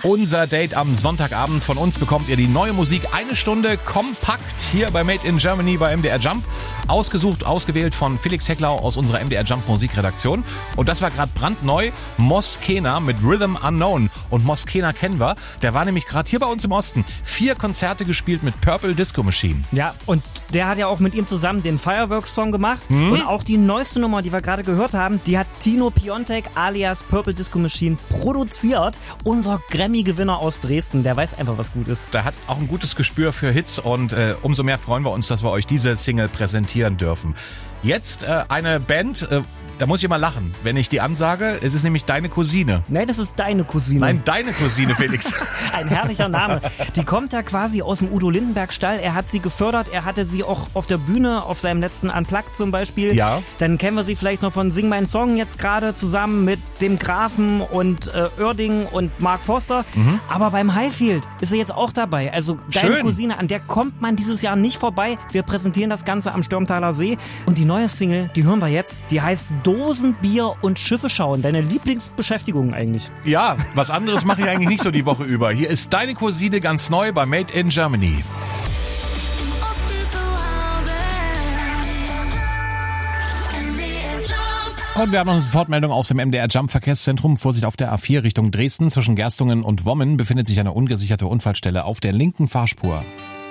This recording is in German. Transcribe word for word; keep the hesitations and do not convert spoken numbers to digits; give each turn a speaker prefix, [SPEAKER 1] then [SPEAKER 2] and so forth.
[SPEAKER 1] Unser Date am Sonntagabend. Von uns bekommt ihr die neue Musik. Eine Stunde kompakt hier bei Made in Germany bei M D R Jump. Ausgesucht, ausgewählt von Felix Hecklau aus unserer M D R Jump Musikredaktion. Und das war gerade brandneu. Moskena mit Rhythm Unknown. Und Moskena kennen wir. Der war nämlich gerade hier bei uns im Osten. Vier Konzerte gespielt mit Purple Disco Machine.
[SPEAKER 2] Ja, und der hat ja auch mit ihm zusammen den Fireworks-Song gemacht. Hm? Und auch die neueste Nummer, die wir gerade gehört haben, die hat Tino Piontek alias Purple Disco Machine produziert. Unser Grammy-Gewinner aus Dresden, der weiß einfach, was gut ist.
[SPEAKER 1] Der hat auch ein gutes Gespür für Hits und äh, umso mehr freuen wir uns, dass wir euch diese Single präsentieren dürfen. Jetzt äh, eine Band, äh, da muss ich immer lachen, wenn ich die ansage. Es ist nämlich deine Cousine.
[SPEAKER 2] Nein, das ist deine Cousine.
[SPEAKER 1] Nein, deine Cousine, Felix.
[SPEAKER 2] Ein herrlicher Name. Die kommt da quasi aus dem Udo Lindenberg Stall. Er hat sie gefördert. Er hatte sie auch auf der Bühne, auf seinem letzten Unplugged zum Beispiel.
[SPEAKER 1] Ja.
[SPEAKER 2] Dann kennen wir sie vielleicht noch von Sing Mein Song jetzt gerade zusammen mit dem Grafen und äh, Oerding und Mark Forster. Mhm. Aber beim Highfield ist sie jetzt auch dabei. Also deine
[SPEAKER 1] Schön.
[SPEAKER 2] Cousine, an der kommt man dieses Jahr nicht vorbei. Wir präsentieren das Ganze am Stürmtaler See. Und die neue Single, die hören wir jetzt. Die heißt Dosenbier und Schiffe schauen. Deine Lieblingsbeschäftigung eigentlich.
[SPEAKER 1] Ja, was anderes mache ich eigentlich nicht so die Woche über. Hier ist deine Cousine ganz neu bei Made in Germany. Und wir haben noch eine Sofortmeldung aus dem M D R Jump Verkehrszentrum. Vorsicht auf der A vier Richtung Dresden. Zwischen Gerstungen und Wommen befindet sich eine ungesicherte Unfallstelle auf der linken Fahrspur.